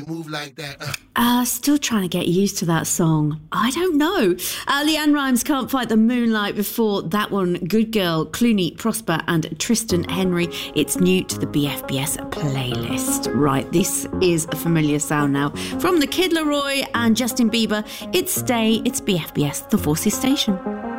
move like that. Still trying to get used to that song. I don't know. Leanne Rimes, Can't Fight the Moonlight. Before that one, Good Girl, Clooney, Prosper and Tristan Henry. It's new to the BFBS playlist. Right, this is a familiar sound now. From the Kid Laroi and Justin Bieber, it's Stay, it's BFBS, the Forces Station.